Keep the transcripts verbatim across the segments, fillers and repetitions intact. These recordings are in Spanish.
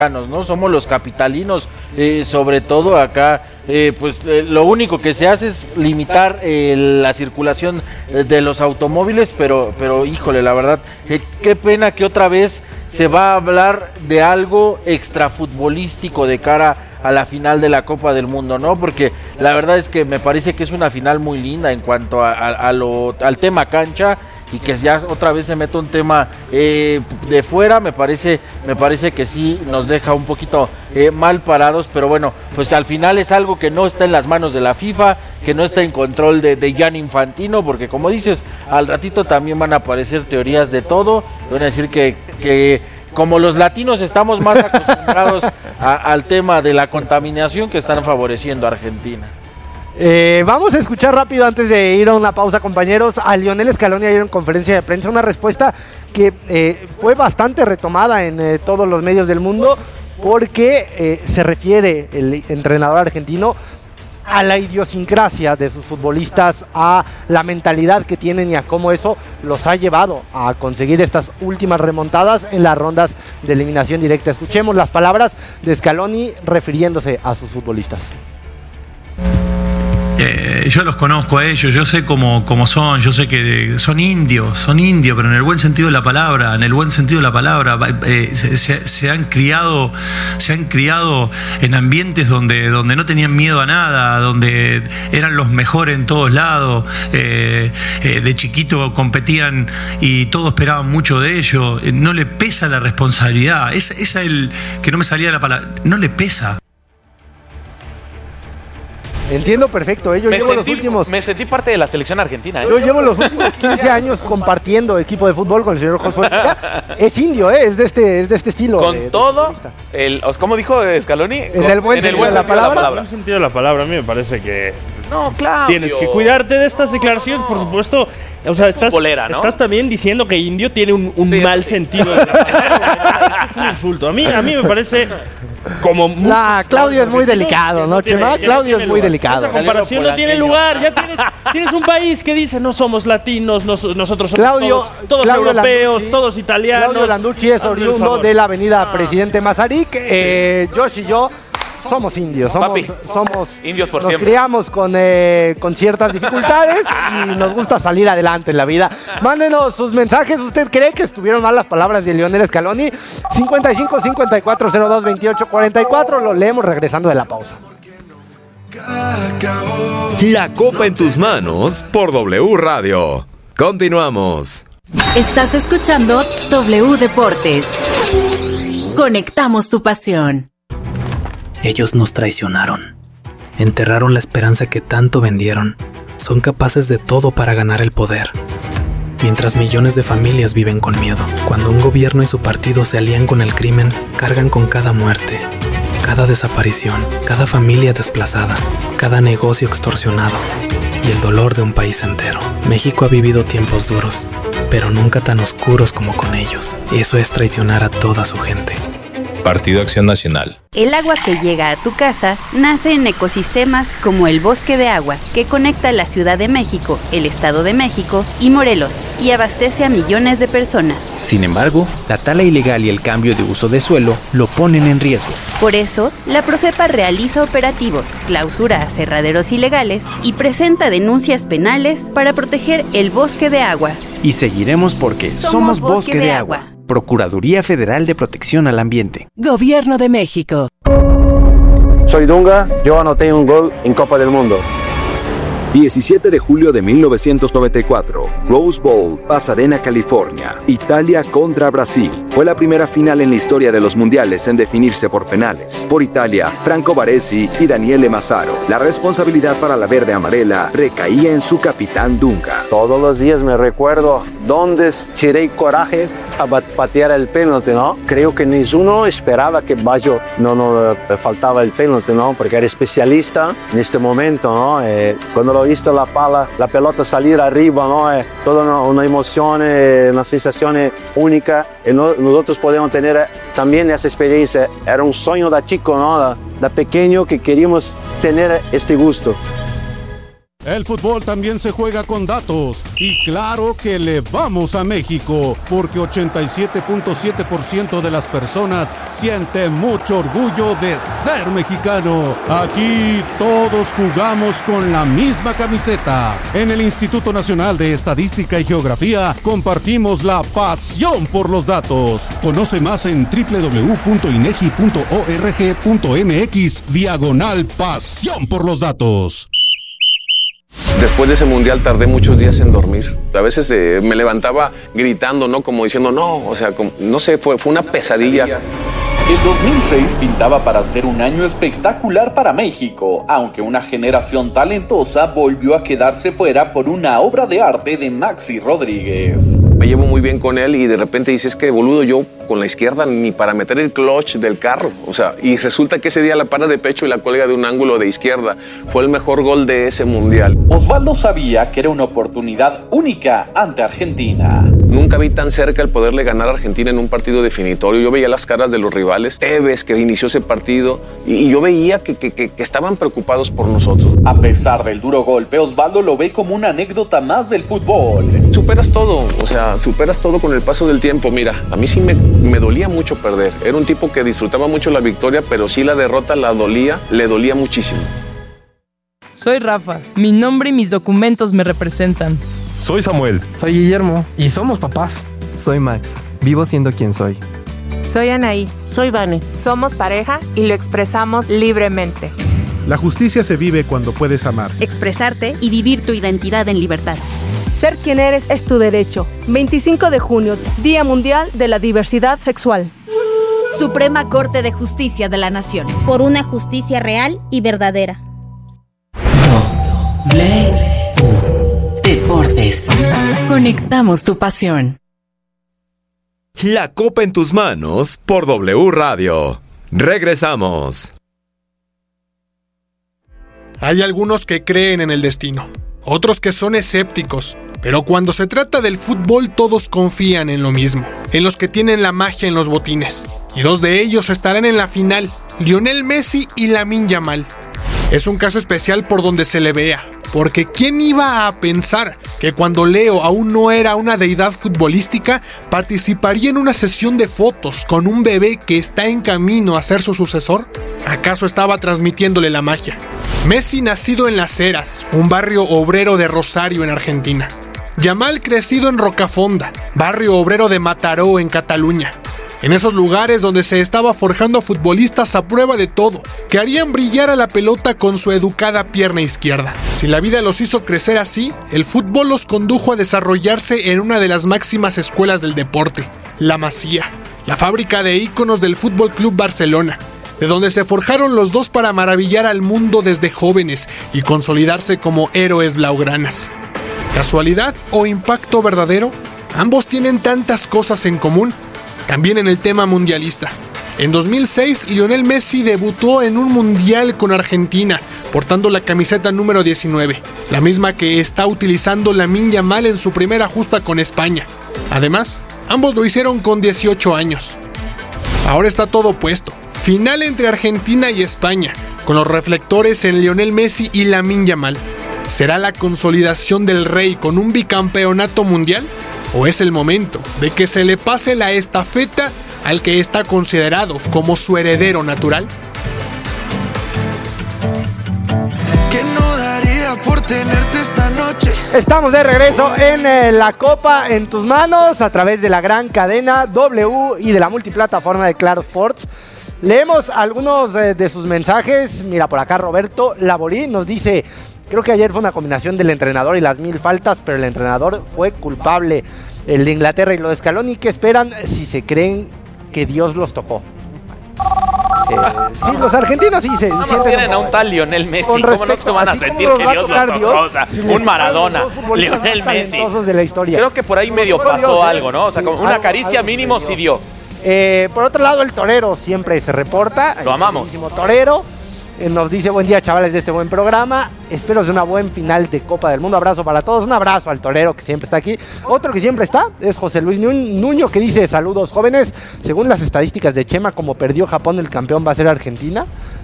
¿no? Somos los capitalinos, eh, sobre todo acá, eh, pues eh, lo único que se hace es limitar eh, la circulación de los automóviles, pero, pero híjole, la verdad, eh, qué pena que otra vez se va a hablar de algo extrafutbolístico de cara a la final de la Copa del Mundo, ¿no? Porque la verdad es que me parece que es una final muy linda en cuanto a, a, a lo, al tema cancha, y que ya otra vez se mete un tema eh, de fuera, me parece, me parece que sí nos deja un poquito eh, mal parados, pero bueno, pues al final es algo que no está en las manos de la FIFA, que no está en control de, de Gianni Infantino, porque como dices, al ratito también van a aparecer teorías de todo, van a decir que, que como los latinos estamos más acostumbrados a, al tema de la contaminación, que están favoreciendo a Argentina. Eh, vamos a escuchar rápido antes de ir a una pausa, compañeros, a Lionel Scaloni ayer en conferencia de prensa, una respuesta que eh, fue bastante retomada en eh, todos los medios del mundo, porque eh, se refiere el entrenador argentino a la idiosincrasia de sus futbolistas, a la mentalidad que tienen y a cómo eso los ha llevado a conseguir estas últimas remontadas en las rondas de eliminación directa. Escuchemos las palabras de Scaloni refiriéndose a sus futbolistas. Eh, yo los conozco a ellos, yo sé cómo, cómo son, yo sé que son indios, son indios, pero en el buen sentido de la palabra, en el buen sentido de la palabra, eh, se, se, se han criado, se han criado en ambientes donde, donde no tenían miedo a nada, donde eran los mejores en todos lados, eh, eh, de chiquito competían y todos esperaban mucho de ellos, eh, no le pesa la responsabilidad, esa es el que no me salía la palabra, no le pesa. Entiendo perfecto, ¿eh? Yo me, llevo sentí, los últimos, me sentí parte de la selección argentina. ¿eh? Yo llevo los últimos quince años compartiendo equipo de fútbol con el señor Josué. Es indio, ¿eh? Es de este, es de este estilo. Con de, todo, de el, ¿cómo dijo Scaloni? En el buen, en sentido, el buen de la sentido palabra. de la palabra. En el buen sentido de la palabra, a mí me parece que... No, claro. Tienes que cuidarte de estas declaraciones, por supuesto. O sea, estás, futbolera, ¿no? estás también diciendo que indio tiene un, un Sí, mal sí. sentido. De la es un insulto. A mí, a mí me parece como... La Claudio es muy delicado, ¿no, Chema? Claudio es muy lugar. delicado. Esa comparación no tiene lugar. Ya tienes, tienes un país que dice no somos latinos, nos, nosotros somos Claudio, todos, todos Claudio europeos, Landucci, todos italianos. Claudio Landucci es oriundo de la avenida ah. Presidente Mazarik. Eh, Josh y yo somos indios, somos, Papi, somos indios por nos siempre. criamos con, eh, con ciertas dificultades y nos gusta salir adelante en la vida. Mándenos sus mensajes. ¿Usted cree que estuvieron mal las palabras de Lionel Scaloni? cincuenta y cinco, cincuenta y cuatro, cero dos, veintiocho, cuarenta y cuatro. Lo leemos regresando de la pausa. La copa en tus manos por W Radio. Continuamos. Estás escuchando W Deportes. Conectamos tu pasión. Ellos nos traicionaron. Enterraron la esperanza que tanto vendieron. Son capaces de todo para ganar el poder. Mientras millones de familias viven con miedo. Cuando un gobierno y su partido se alían con el crimen, cargan con cada muerte, cada desaparición, cada familia desplazada, cada negocio extorsionado y el dolor de un país entero. México ha vivido tiempos duros, pero nunca tan oscuros como con ellos. Eso es traicionar a toda su gente. Partido Acción Nacional. El agua que llega a tu casa nace en ecosistemas como el Bosque de Agua, que conecta la Ciudad de México, el Estado de México y Morelos, y abastece a millones de personas. Sin embargo, la tala ilegal y el cambio de uso de suelo lo ponen en riesgo. Por eso, la Profepa realiza operativos, clausura aserraderos ilegales y presenta denuncias penales para proteger el Bosque de Agua. Y seguiremos porque somos, somos Bosque, Bosque de, de Agua. Agua. Procuraduría Federal de Protección al Ambiente. Gobierno de México. Soy Dunga, yo anoté un gol en Copa del Mundo. diecisiete de julio de mil novecientos noventa y cuatro, Rose Bowl, Pasadena, California, Italia contra Brasil. Fue la primera final en la historia de los mundiales en definirse por penales. Por Italia, Franco Baresi y Daniele Massaro. La responsabilidad para la verde amarela recaía en su capitán Dunga. Todos los días me recuerdo dónde tiré corajes a patear el penalti, ¿no? Creo que ninguno esperaba que Baggio no, no faltaba el penalti, ¿no? Porque era especialista en este momento, ¿no? Eh, cuando lo visto la pala, la pelota salir arriba, ¿no? Es toda una, una emoción, una sensación única. Y no, nosotros podemos tener también esa experiencia. Era un sueño de chico, ¿no? De, de pequeño que queríamos tener este gusto. El fútbol también se juega con datos y claro que le vamos a México porque ochenta y siete punto siete por ciento de las personas sienten mucho orgullo de ser mexicano. Aquí todos jugamos con la misma camiseta. En el Instituto Nacional de Estadística y Geografía compartimos la pasión por los datos. Conoce más en doble u doble u doble u punto inegi punto org punto mx diagonal pasión por los datos. Después de ese mundial tardé muchos días en dormir. A veces eh, me levantaba gritando, ¿no? Como diciendo, no, o sea, como, no sé, fue, fue una pesadilla. El dos mil seis pintaba para ser un año espectacular para México, aunque una generación talentosa volvió a quedarse fuera por una obra de arte de Maxi Rodríguez. Me llevo muy bien con él y de repente dices que boludo, yo con la izquierda ni para meter el clutch del carro, o sea, y resulta que ese día la para de pecho y la cuelga de un ángulo de izquierda. Fue el mejor gol de ese mundial. Osvaldo sabía que era una oportunidad única ante Argentina. Nunca vi tan cerca el poderle ganar a Argentina en un partido definitorio. Yo veía las caras de los rivales, Tevez que inició ese partido y, y yo veía que, que, que, que estaban preocupados por nosotros. A pesar del duro golpe, Osvaldo lo ve como una anécdota más del fútbol. Superas todo, o sea, superas todo con el paso del tiempo. Mira, a mí sí me, me dolía mucho perder. Era un tipo que disfrutaba mucho la victoria, pero sí la derrota la dolía, le dolía muchísimo. Soy Rafa, mi nombre y mis documentos me representan. Soy Samuel. Soy Guillermo y somos papás. Soy Max, vivo siendo quien soy. Soy Anaí. Soy Vane. Somos pareja y lo expresamos libremente. La justicia se vive cuando puedes amar, expresarte y vivir tu identidad en libertad. Ser quien eres es tu derecho. veinticinco de junio, Día Mundial de la Diversidad Sexual. Suprema Corte de Justicia de la Nación. Por una justicia real y verdadera. Deportes. Conectamos tu pasión. La copa en tus manos por W Radio. Regresamos. Hay algunos que creen en el destino, otros que son escépticos, pero cuando se trata del fútbol todos confían en lo mismo, en los que tienen la magia en los botines. Y dos de ellos estarán en la final, Lionel Messi y Lamine Yamal. Es un caso especial por donde se le vea, porque ¿quién iba a pensar que cuando Leo aún no era una deidad futbolística, participaría en una sesión de fotos con un bebé que está en camino a ser su sucesor? ¿Acaso estaba transmitiéndole la magia? Messi nacido en Las Heras, un barrio obrero de Rosario en Argentina. Yamal crecido en Rocafonda, barrio obrero de Mataró en Cataluña. En esos lugares donde se estaba forjando futbolistas a prueba de todo, que harían brillar a la pelota con su educada pierna izquierda. Si la vida los hizo crecer así, el fútbol los condujo a desarrollarse en una de las máximas escuelas del deporte, la Masía, la fábrica de íconos del Fútbol Club Barcelona, de donde se forjaron los dos para maravillar al mundo desde jóvenes y consolidarse como héroes blaugranas. ¿Casualidad o impacto verdadero? Ambos tienen tantas cosas en común. También en el tema mundialista. En dos mil seis, Lionel Messi debutó en un mundial con Argentina, portando la camiseta número diecinueve, la misma que está utilizando Lamine Yamal en su primera justa con España. Además, ambos lo hicieron con dieciocho años. Ahora está todo puesto. Final entre Argentina y España, con los reflectores en Lionel Messi y Lamine Yamal. ¿Será la consolidación del Rey con un bicampeonato mundial? ¿O es el momento de que se le pase la estafeta al que está considerado como su heredero natural? ¿Qué no daría por tenerte esta noche? Estamos de regreso en eh, la Copa en tus manos a través de la gran cadena W y de la multiplataforma de Claro Sports. Leemos algunos eh, de sus mensajes. Mira, por acá Roberto Laborí nos dice: creo que ayer fue una combinación del entrenador y las mil faltas, pero el entrenador fue culpable. El de Inglaterra y lo de Scaloni, ¿qué esperan si se creen que Dios los tocó? Eh, sí, los argentinos sí se no sienten... tienen a un tal Lionel Messi, ¿cómo respecto, no se van a sentir que Dios los tocó? Dios, O sea, si un Maradona, Lionel Messi. De la historia. Creo que por ahí medio Dios, pasó Dios, algo, ¿no? O sea, sí, como una algo, caricia algo mínimo sí dio. Eh, por otro lado, el torero siempre se reporta. Lo amamos. Torero. Nos dice: buen día, chavales, de este buen programa. Espero de una buena final de Copa del Mundo. Abrazo para todos. Un abrazo al torero que siempre está aquí. Otro que siempre está es José Luis Nuño, que dice: saludos, jóvenes. Según las estadísticas de Chema, como perdió Japón, el campeón va a ser Argentina.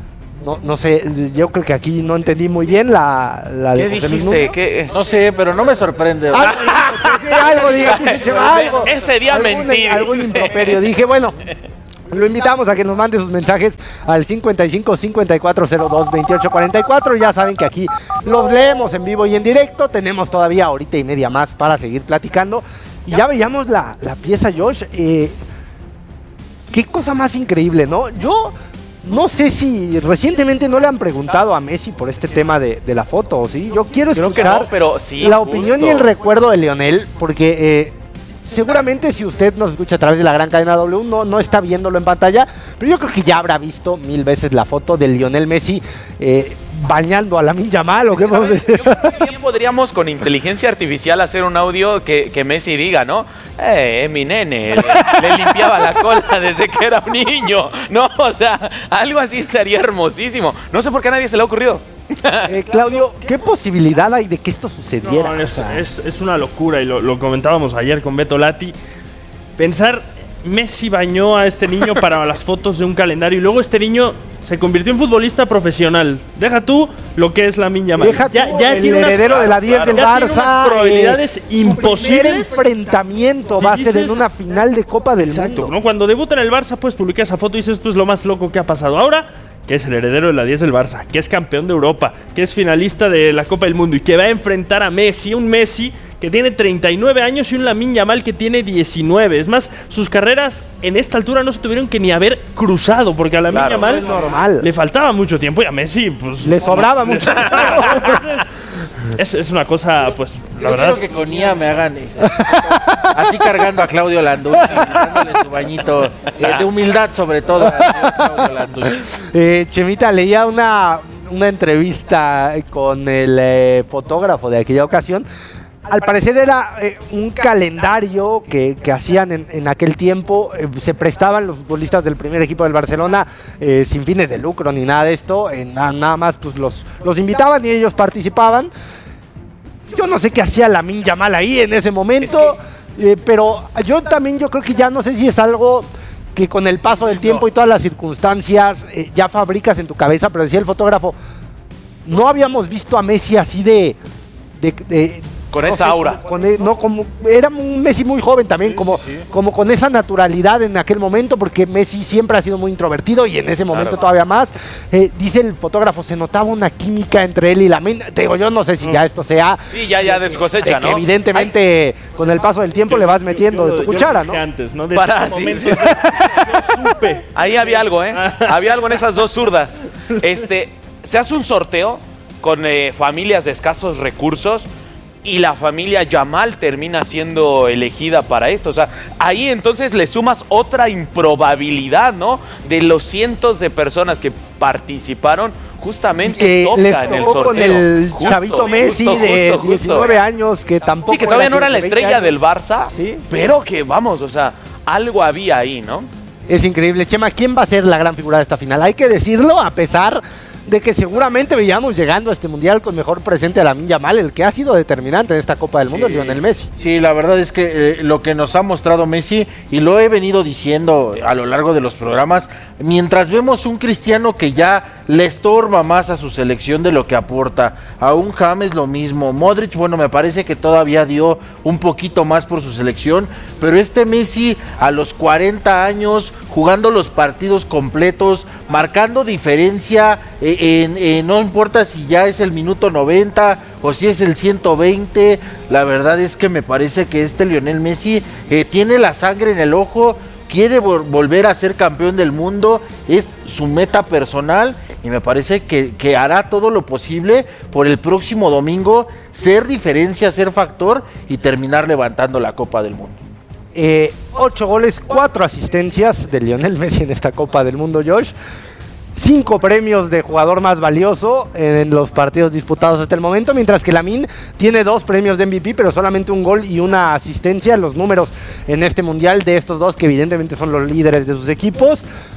No, no sé, yo creo que aquí no entendí muy bien la... la ¿Qué dijiste? ¿Qué? No sé, pero no me sorprende. Algo, algo, diga, algo. Ese día algún, mentí. Algún improperio. Dije, bueno, lo invitamos a que nos mande sus mensajes al cincuenta y cinco, cincuenta y cuatro, cero dos, veintiocho, cuarenta y cuatro. Ya saben que aquí los leemos en vivo y en directo. Tenemos todavía horita y media más para seguir platicando. Y ya veíamos la, la pieza, Josh. Eh, qué cosa más increíble, ¿no? Yo... No sé si recientemente no le han preguntado a Messi por este tema de, de la foto, ¿sí? Yo quiero escuchar Creo que no, pero sí, la justo. opinión y el recuerdo de Lionel, porque eh, seguramente si usted nos escucha a través de la gran cadena W, no, no está viéndolo en pantalla, pero yo creo que ya habrá visto mil veces la foto de Lionel Messi eh, bañando a Lamine Yamal, ¿o qué podemos decir? Yo creo que bien podríamos con inteligencia artificial hacer un audio que, que Messi diga, ¿no? Eh, mi nene, le, le limpiaba la cola desde que era un niño. No, o sea, algo así estaría hermosísimo. No sé por qué a nadie se le ha ocurrido. Eh, Claudio, ¿qué posibilidad hay de que esto sucediera? No, es, es, es una locura y lo, lo comentábamos ayer con Beto Lati. Pensar, Messi bañó a este niño para las fotos de un calendario y luego este niño se convirtió en futbolista profesional. Deja tú lo que es Lamine Yamal. Deja ya, tú ya el tiene heredero unas, de la diez claro, del ya Barça. Tiene unas probabilidades eh, imposibles. El enfrentamiento Si va a ser dices, en una final de Copa del exacto, Mundo. ¿no? Cuando debuta en el Barça, pues publica esa foto y dices, esto es lo más loco que ha pasado. Ahora, que es el heredero de la diez del Barça, que es campeón de Europa, que es finalista de la Copa del Mundo y que va a enfrentar a Messi, un Messi que tiene treinta y nueve años y un Lamine Yamal que tiene diecinueve. Es más, sus carreras en esta altura no se tuvieron que ni haber cruzado, porque a Lamine Claro, Yamal es normal. le faltaba mucho tiempo y a Messi, pues... Le sobraba mucho. es, es una cosa, pues, la Yo verdad... quiero que con I A me hagan este, así cargando a Claudio Landucci, dándole su bañito eh, de humildad sobre todo a Claudio Landucci. Eh, Chemita, leía una, una entrevista con el eh, fotógrafo de aquella ocasión. Al parecer era eh, un calendario que, que hacían en, en aquel tiempo, eh, se prestaban los futbolistas del primer equipo del Barcelona eh, sin fines de lucro ni nada de esto, eh, na, nada más pues los, los invitaban y ellos participaban. Yo no sé qué hacía Lamine Yamal ahí en ese momento, es que... eh, pero yo también yo creo que ya no sé si es algo que con el paso del tiempo no. y todas las circunstancias eh, ya fabricas en tu cabeza, pero decía el fotógrafo, no habíamos visto a Messi así de... de, de Con no esa sé, aura. Con, con, no, como, era un Messi muy joven también, sí, como, sí, sí. como con esa naturalidad en aquel momento, porque Messi siempre ha sido muy introvertido y en ese momento claro. todavía más. Eh, dice el fotógrafo, se notaba una química entre él y Lamine. Te digo, yo no sé si ya esto sea... Sí, ya, ya descosecha, de ¿no? Que evidentemente Ay. con el paso del tiempo yo, le vas metiendo yo, de tu yo, cuchara, yo ¿no? Antes, ¿no? De Para, sí, sí. supe. Ahí había algo, ¿eh? Había algo en esas dos zurdas. Este, se hace un sorteo con eh, familias de escasos recursos y la familia Yamal termina siendo elegida para esto. O sea, ahí entonces le sumas otra improbabilidad, ¿no? De los cientos de personas que participaron, justamente que toca en el sorteo. Con el justo, chavito Messi justo, de justo, diecinueve justo. años, que tampoco... Sí, que todavía no era la estrella años. del Barça, ¿Sí? pero que, vamos, o sea, algo había ahí, ¿no? Es increíble. Chema, ¿quién va a ser la gran figura de esta final? Hay que decirlo, a pesar de que seguramente veíamos llegando a este mundial con mejor presente a Lamine Yamal, el que ha sido determinante en esta Copa del Mundo, sí. Lionel Messi. Sí, la verdad es que eh, lo que nos ha mostrado Messi, y lo he venido diciendo a lo largo de los programas, mientras vemos un Cristiano que ya le estorba más a su selección de lo que aporta, a un James lo mismo, Modric, bueno, me parece que todavía dio un poquito más por su selección, pero este Messi a los cuarenta años, jugando los partidos completos, marcando diferencia, eh, en, eh, no importa si ya es el minuto noventa o si es el ciento veinte, la verdad es que me parece que este Lionel Messi eh, tiene la sangre en el ojo, quiere vol- volver a ser campeón del mundo, es su meta personal y me parece que, que hará todo lo posible por el próximo domingo ser diferencia, ser factor y terminar levantando la Copa del Mundo. Eh, ocho goles, cuatro asistencias de Lionel Messi en esta Copa del Mundo, Josh. Cinco premios de jugador más valioso en los partidos disputados hasta el momento, mientras que Lamine tiene dos premios de M V P, pero solamente un gol y una asistencia. Los números en este mundial de estos dos, que evidentemente son los líderes de sus equipos.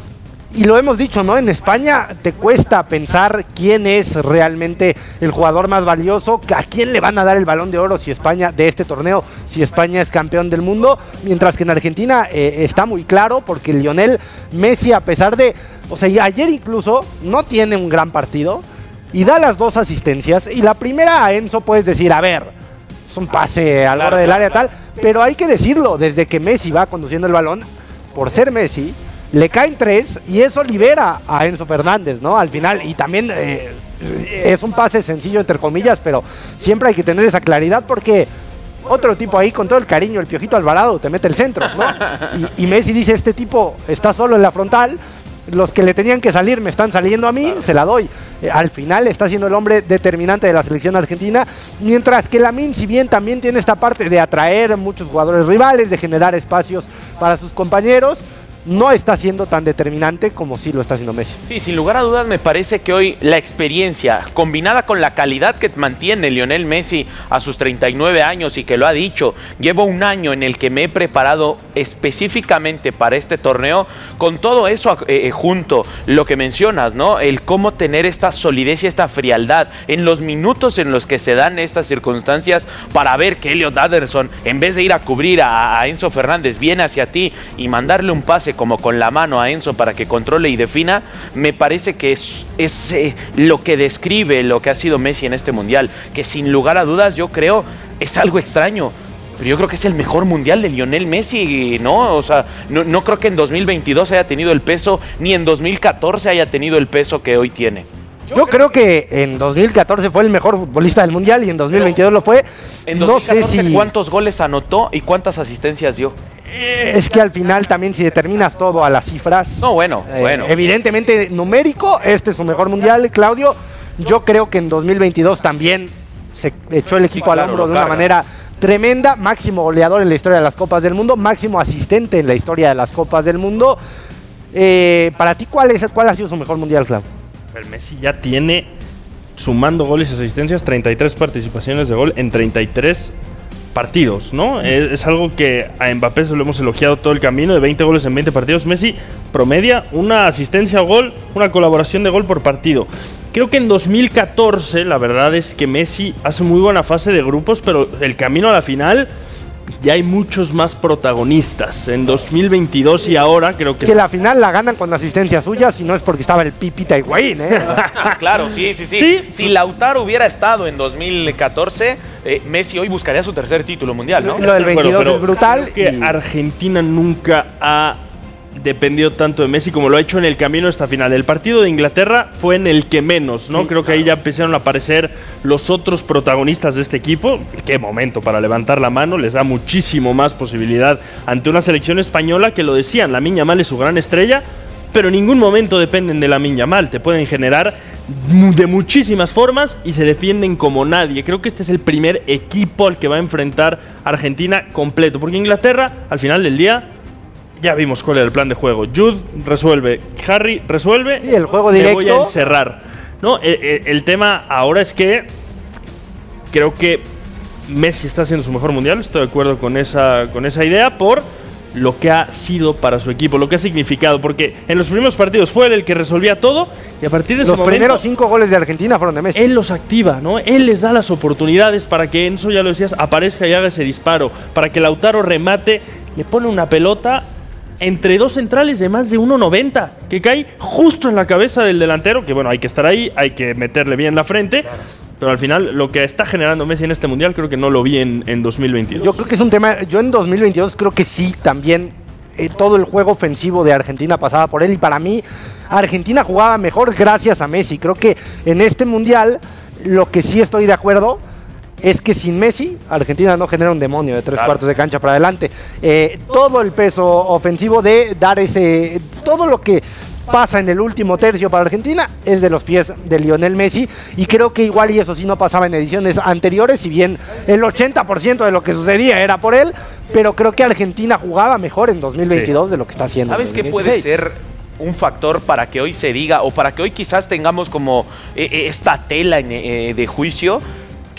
Y lo hemos dicho, ¿no? En España te cuesta pensar quién es realmente el jugador más valioso, a quién le van a dar el Balón de Oro si España, de este torneo, si España es campeón del mundo, mientras que en Argentina eh, está muy claro, porque Lionel Messi, a pesar de, o sea, ayer incluso no tiene un gran partido y da las dos asistencias, y la primera a Enzo puedes decir, a ver, es un pase al borde del área tal, pero hay que decirlo, desde que Messi va conduciendo el balón, por ser Messi, le caen tres y eso libera a Enzo Fernández, ¿no? Al final, y también eh, es un pase sencillo entre comillas, pero siempre hay que tener esa claridad porque otro tipo ahí, con todo el cariño, el Piojito Alvarado, te mete el centro, ¿no? Y, y Messi dice, este tipo está solo en la frontal, los que le tenían que salir me están saliendo a mí, se la doy. Eh, al final está siendo el hombre determinante de la selección argentina, mientras que Lamine, si bien también tiene esta parte de atraer muchos jugadores rivales, de generar espacios para sus compañeros, no está siendo tan determinante como sí lo está haciendo Messi. Sí, sin lugar a dudas me parece que hoy la experiencia combinada con la calidad que mantiene Lionel Messi a sus treinta y nueve años y que lo ha dicho, llevo un año en el que me he preparado específicamente para este torneo, con todo eso eh, junto, lo que mencionas, ¿no? El cómo tener esta solidez y esta frialdad en los minutos en los que se dan estas circunstancias para ver que Elliot Anderson, en vez de ir a cubrir a, a Enzo Fernández, viene hacia ti y mandarle un pase como con la mano a Enzo para que controle y defina, me parece que es, es eh, lo que describe lo que ha sido Messi en este mundial, que sin lugar a dudas yo creo es algo extraño, pero yo creo que es el mejor mundial de Lionel Messi, ¿no? O sea, no, no creo que en dos mil veintidós haya tenido el peso, ni en dos mil catorce haya tenido el peso que hoy tiene. Yo creo que en dos mil catorce fue el mejor futbolista del mundial y en dos mil veintidós lo fue. En dos mil catorce, no sé si... ¿cuántos goles anotó y cuántas asistencias dio? Es que al final también si determinas todo a las cifras, no, bueno, eh, bueno. evidentemente numérico, este es su mejor mundial, Claudio. Yo creo que en dos mil veintidós también se echó el equipo sí, claro, al hombro de una manera tremenda, máximo goleador en la historia de las Copas del Mundo, máximo asistente en la historia de las Copas del Mundo. Eh, para ti, ¿cuál es, cuál ha sido su mejor mundial, Claudio? El Messi ya tiene, sumando goles y asistencias, treinta y tres participaciones de gol en treinta y tres partidos, ¿no? Es, es algo que a Mbappé se lo hemos elogiado todo el camino, de veinte goles en veinte partidos. Messi promedia una asistencia a gol, una colaboración de gol por partido. Creo que en dos mil catorce la verdad es que Messi hace muy buena fase de grupos, pero el camino a la final ya hay muchos más protagonistas. En dos mil veintidós y ahora creo que... Que la final la ganan con asistencia suya, si no es porque estaba el Pipita Higuaín, ¿eh? Claro, sí, sí, sí, sí. Si Lautaro hubiera estado en dos mil catorce, eh, Messi hoy buscaría su tercer título mundial, ¿no? Lo del veintidós bueno, es brutal. Creo que y... Argentina nunca ha dependido tanto de Messi como lo ha hecho en el camino a esta final. El partido de Inglaterra fue en el que menos, ¿no? Sí, creo que ahí ya empezaron a aparecer los otros protagonistas de este equipo. Qué momento para levantar la mano, les da muchísimo más posibilidad ante una selección española que, lo decían, Lamine Yamal es su gran estrella, pero en ningún momento dependen de Lamine Yamal, te pueden generar de muchísimas formas y se defienden como nadie. Creo que este es el primer equipo al que va a enfrentar Argentina completo, porque Inglaterra, al final del día, ya vimos cuál era el plan de juego. Jude resuelve, Harry resuelve, y el juego directo. Me voy a encerrar. No, el, el, el tema ahora es que creo que Messi está haciendo su mejor mundial. Estoy de acuerdo con esa, con esa idea por lo que ha sido para su equipo, lo que ha significado, porque en los primeros partidos fue él el que resolvía todo y a partir de ese los momento, primeros cinco goles de Argentina fueron de Messi. Él los activa, ¿no? Él les da las oportunidades para que Enzo, ya lo decías, aparezca y haga ese disparo, para que Lautaro remate, le pone una pelota entre dos centrales de más de uno noventa, que cae justo en la cabeza del delantero, que bueno, hay que estar ahí, hay que meterle bien la frente, claro. Pero al final lo que está generando Messi en este mundial creo que no lo vi en, en dos mil veintidós. Yo creo que es un tema, yo en dos mil veintidós creo que sí, también eh, todo el juego ofensivo de Argentina pasaba por él, y para mí Argentina jugaba mejor gracias a Messi. Creo que en este mundial lo que sí estoy de acuerdo es que sin Messi, Argentina no genera un demonio de tres claro. cuartos de cancha para adelante. Eh, todo el peso ofensivo de dar ese... Todo lo que pasa en el último tercio para Argentina es de los pies de Lionel Messi, y creo que igual y eso sí no pasaba en ediciones anteriores, si bien el ochenta por ciento de lo que sucedía era por él, pero creo que Argentina jugaba mejor en dos mil veintidós sí. de lo que está haciendo. ¿Sabes qué puede ser un factor para que hoy se diga, o para que hoy quizás tengamos como eh, esta tela en, eh, de juicio?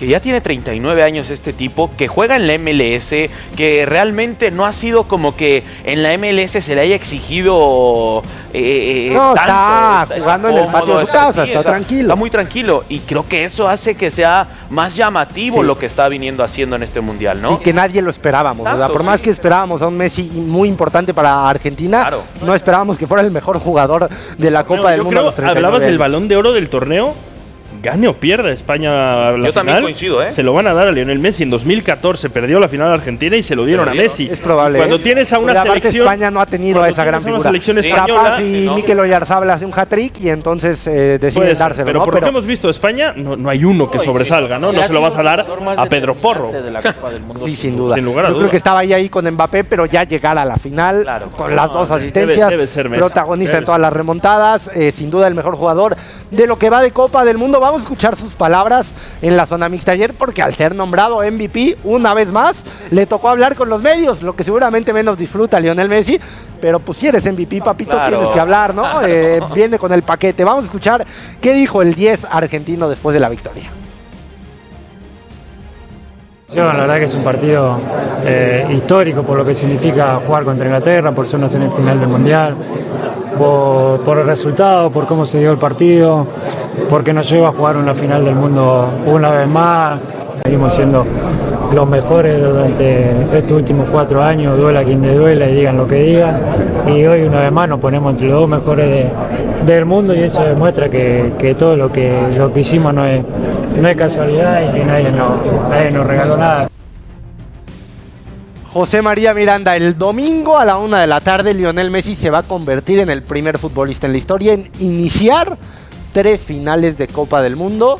que ya tiene treinta y nueve años este tipo, que juega en la M L S, que realmente no ha sido como que en la M L S se le haya exigido eh, no, tanto. Está, está jugando está en el patio de su casa, sí, está, está tranquilo. Está muy tranquilo y creo que eso hace que sea más llamativo sí. lo que está viniendo haciendo en este mundial, ¿no? Y que nadie lo esperábamos, Exacto, ¿verdad? Por sí. más que esperábamos a un Messi muy importante para Argentina, claro. no esperábamos que fuera el mejor jugador de la Copa no, del yo Mundo. Creo, a los treinta y nueve hablabas años. del Balón de Oro del torneo. Gane o pierda España la Yo final, también coincido, ¿eh? Se lo van a dar a Lionel Messi. En dos mil catorce perdió la final Argentina y se lo dieron, lo dieron. a Messi. Es probable. Cuando ¿eh? tienes a una Porque selección... España no ha tenido a esa gran figura. Selección española, Capaz y no. Mikel Oyarzabal hace un hat-trick y entonces eh, deciden dárselo. Pero ¿no? por pero lo que hemos visto de España, no, no hay uno que sobresalga, ¿no? No se lo vas a dar a Pedro Porro. De la Copa del Mundo, sí, sin duda. Sin lugar a Yo duda. creo que estaba ahí, ahí con Mbappé, pero ya llegar a la final claro. con las no, dos debe, asistencias, debe ser Messi. protagonista debe en todas ser. las remontadas, eh, sin duda el mejor jugador de lo que va de Copa del Mundo. Vamos a escuchar sus palabras en la zona mixta ayer, porque al ser nombrado M V P una vez más, le tocó hablar con los medios, lo que seguramente menos disfruta Lionel Messi, pero pues si eres M V P, papito, claro. tienes que hablar, ¿no? Claro. Eh, viene con el paquete. Vamos a escuchar qué dijo el diez argentino después de la victoria. La verdad que es un partido eh, histórico por lo que significa jugar contra Inglaterra, por ser una semifinal del Mundial, por, por el resultado, por cómo se dio el partido, porque nos lleva a jugar una final del mundo una vez más. Seguimos siendo los mejores durante estos últimos cuatro años, duela quien le duela y digan lo que digan. Y hoy una vez más nos ponemos entre los dos mejores de, del mundo y eso demuestra que, que todo lo que, lo que hicimos no es, no es casualidad y que nadie nos, nadie nos regaló nada. José María Miranda, el domingo a la una de la tarde, Lionel Messi se va a convertir en el primer futbolista en la historia en iniciar tres finales de Copa del Mundo,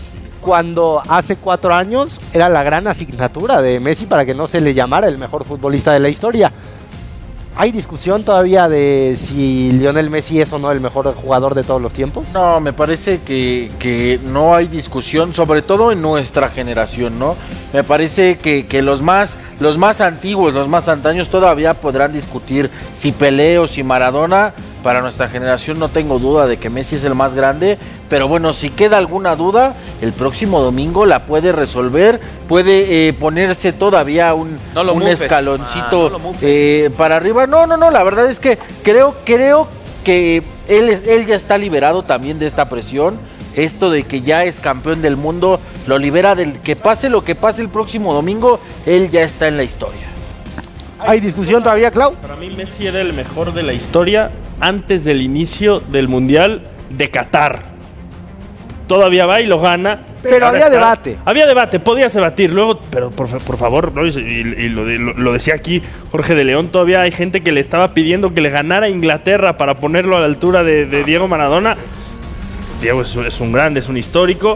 cuando hace cuatro años era la gran asignatura de Messi para que no se le llamara el mejor futbolista de la historia. ¿Hay discusión todavía de si Lionel Messi es o no el mejor jugador de todos los tiempos? No, me parece que, que no hay discusión, sobre todo en nuestra generación, ¿no? Me parece que, que los más los más antiguos, los más antaños todavía podrán discutir si Pelé o si Maradona. Para nuestra generación no tengo duda de que Messi es el más grande, pero bueno, si queda alguna duda, el próximo domingo la puede resolver, puede eh, ponerse todavía un, no lo un mufes. escaloncito ah, no lo eh, para arriba. No, no, no, la verdad es que creo, creo que él, es, él ya está liberado también de esta presión. Esto de que ya es campeón del mundo lo libera del que pase lo que pase el próximo domingo, él ya está en la historia. ¿Hay discusión todavía, Clau? Para mí Messi era el mejor de la historia antes del inicio del Mundial de Qatar. Todavía va y lo gana. Pero había está, debate. Había debate, podías debatir. Luego, pero por, por favor, ¿no? y, y lo, lo, lo decía aquí Jorge de León, todavía hay gente que le estaba pidiendo que le ganara a Inglaterra para ponerlo a la altura de, de Diego Maradona. Diego es, es un grande, es un histórico.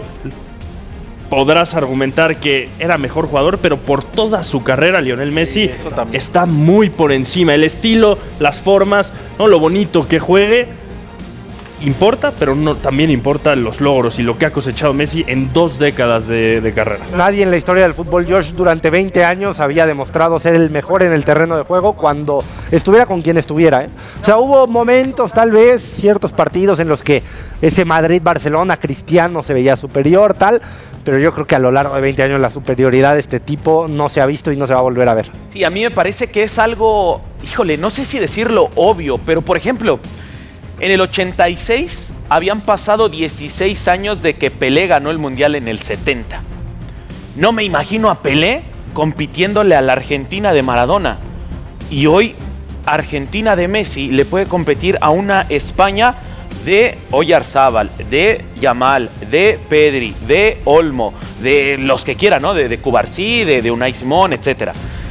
Podrás argumentar que era mejor jugador, pero por toda su carrera Lionel Messi sí, está muy por encima. El estilo, las formas, ¿no? Lo bonito que juegue importa, pero no, también importa los logros y lo que ha cosechado Messi en dos décadas de, de carrera. Nadie en la historia del fútbol, Josh, durante veinte años había demostrado ser el mejor en el terreno de juego cuando estuviera con quien estuviera, ¿eh? O sea, hubo momentos, tal vez, ciertos partidos en los que ese Madrid-Barcelona Cristiano se veía superior, tal, pero yo creo que a lo largo de veinte años la superioridad de este tipo no se ha visto y no se va a volver a ver. Sí, a mí me parece que es algo, híjole, no sé si decirlo obvio, pero por ejemplo, en el ochenta y seis habían pasado dieciséis años de que Pelé ganó el Mundial en el setenta. No me imagino a Pelé compitiéndole a la Argentina de Maradona. Y hoy Argentina de Messi le puede competir a una España de Oyarzábal, de Yamal, de Pedri, de Olmo, de los que quieran, ¿no? De, de Cubarsí, de, de Unai Simón, etcétera.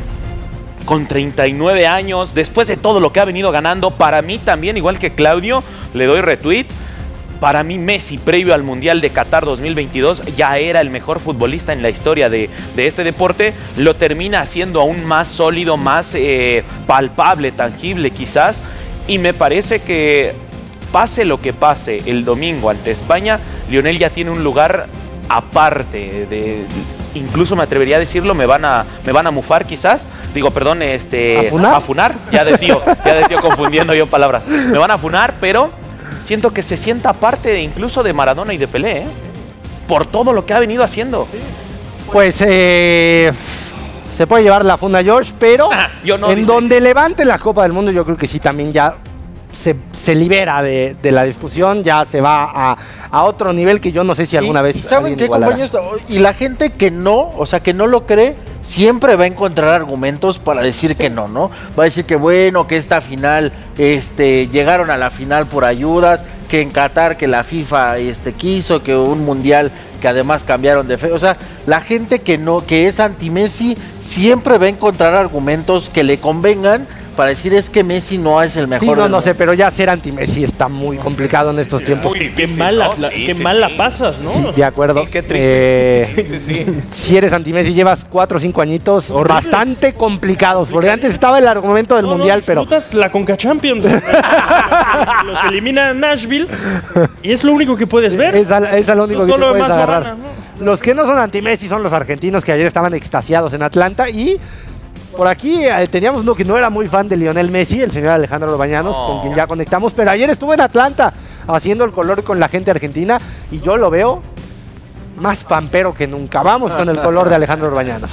Con treinta y nueve años, después de todo lo que ha venido ganando, para mí también, igual que Claudio, le doy retweet. Para mí Messi, previo al Mundial de Qatar dos mil veintidós, ya era el mejor futbolista en la historia de, de este deporte. Lo termina haciendo aún más sólido, más eh, palpable, tangible quizás. Y me parece que pase lo que pase el domingo ante España, Lionel ya tiene un lugar aparte. De, incluso me atrevería a decirlo, me van a, me van a mufar quizás. Digo, perdón, este... ¿Afunar? Afunar, ya de tío, ya de tío confundiendo yo palabras. Me van a afunar, pero siento que se sienta parte de, incluso de Maradona y de Pelé, ¿eh? Por todo lo que ha venido haciendo. Pues eh, se puede llevar la funda George, pero Ah, yo no, en dice. donde levante la Copa del Mundo, yo creo que sí también ya se, se libera de, de la discusión, ya se va a, a otro nivel que yo no sé si alguna y, vez y ¿saben alguien qué, igualará. compañeros? Y la gente que no, o sea, que no lo cree, siempre va a encontrar argumentos para decir que no, ¿no? Va a decir que bueno, que esta final, este, llegaron a la final por ayudas, que en Qatar, que la FIFA este, quiso, que un mundial que además cambiaron de fe. O sea, la gente que no, que es anti-Messi, siempre va a encontrar argumentos que le convengan para decir es que Messi no es el mejor. Sí, no, del no mundo. sé, pero ya ser anti-Messi está muy complicado en estos tiempos. Qué, qué mal, la, la- Sí, qué sí, mal sí. la pasas, ¿no? Sí, de acuerdo. Sí, qué triste. Eh, Sí, sí, sí. Si eres anti-Messi, llevas cuatro o cinco añitos Horribles. bastante complicados. Porque antes estaba el argumento del No, no, mundial, pero disfrutas la Conca Champions. Los elimina Nashville y es lo único que puedes ver. es, al- es lo único que Todo te lo puedes demás lo agarrar. gana, ¿no? Los que no son anti-Messi son los argentinos que ayer estaban extasiados en Atlanta. Y por aquí eh, teníamos uno que no era muy fan de Lionel Messi, el señor Alejandro Lobañanos, No. con quien ya conectamos. Pero ayer estuvo en Atlanta haciendo el color con la gente argentina y yo lo veo más pampero que nunca. Vamos con el color de Alejandro Lobañanos.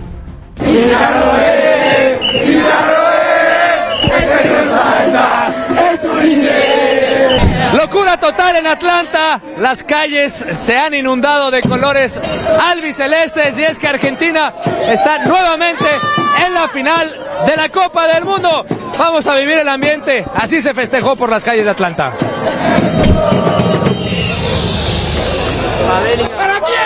Locura total en Atlanta, las calles se han inundado de colores albicelestes y es que Argentina está nuevamente en la final de la Copa del Mundo. Vamos a vivir el ambiente, así se festejó por las calles de Atlanta. ¿Para quién?